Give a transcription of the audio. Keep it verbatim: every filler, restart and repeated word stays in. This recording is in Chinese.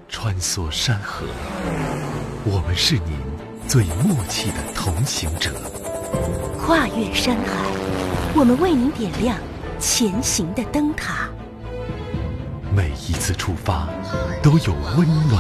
穿梭山河，我们是您最默契的同行者。 跨越山海，我们为您点亮前行的灯塔。 每一次出发，都有温暖